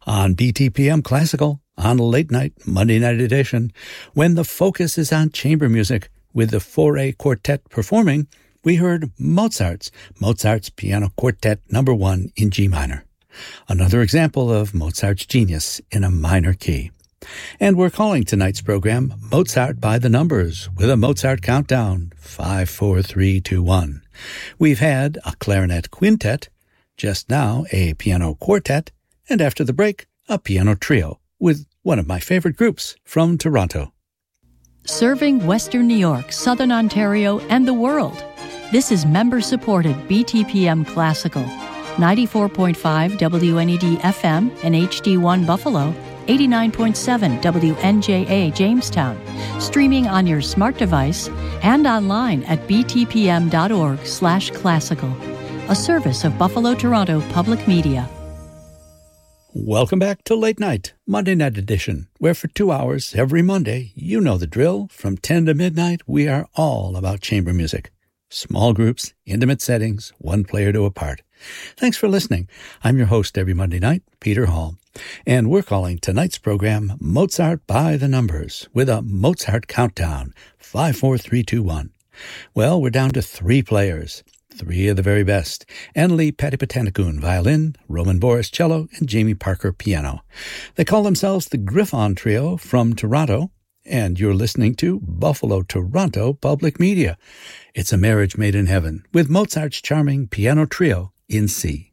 on BTPM Classical on Late Night Monday Night Edition. When the focus is on chamber music with the Fauré Quartet performing, we heard Mozart's Piano Quartet No. 1 in G minor. Another example of Mozart's genius in a minor key. And we're calling tonight's program Mozart by the Numbers with a Mozart countdown, 5, 4, 3, 2, 1. We've had a clarinet quintet, just now a piano quartet, and after the break, a piano trio with one of my favorite groups from Toronto. Serving Western New York, Southern Ontario, and the world. This is member-supported BTPM Classical, 94.5 WNED FM and HD1 Buffalo, 89.7 WNJA Jamestown, streaming on your smart device and online at btpm.org/classical, a service of Buffalo Toronto Public Media. Welcome back to Late Night, Monday Night Edition, where for 2 hours every Monday, you know the drill, from 10 to midnight, we are all about chamber music. Small groups, intimate settings, one player to a part. Thanks for listening. I'm your host every Monday night, Peter Hall, and we're calling tonight's program Mozart by the Numbers with a Mozart countdown, 5, 4, 3, 2, 1. Well, we're down to 3 players. 3 of the very best: Anneli Patipatanakun, violin, Roman Boris, cello, and Jamie Parker, piano. They call themselves the Griffon Trio from Toronto, and you're listening to Buffalo Toronto Public Media. It's a marriage made in heaven with Mozart's charming piano trio in C.